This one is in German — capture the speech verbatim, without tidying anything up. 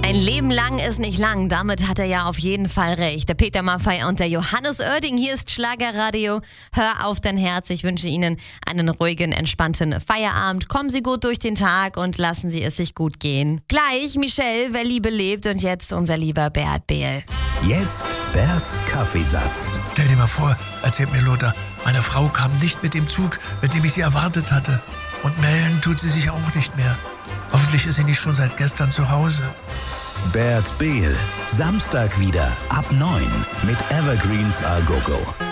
Ein Leben lang ist nicht lang, damit hat er ja auf jeden Fall recht. Der Peter Maffay und der Johannes Oerding, hier ist Schlagerradio. Hör auf dein Herz, ich wünsche Ihnen einen ruhigen, entspannten Feierabend. Kommen Sie gut durch den Tag und lassen Sie es sich gut gehen. Gleich Michelle, wer Liebe lebt, und jetzt unser lieber Bert Behl. Jetzt Berts Kaffeesatz. Stell dir mal vor, erzählt mir Lothar, meine Frau kam nicht mit dem Zug, mit dem ich sie erwartet hatte. Und melden tut sie sich auch nicht mehr. Hoffentlich ist sie nicht schon seit gestern zu Hause. Bert Behl, Samstag wieder ab neun mit Evergreens A Go Go.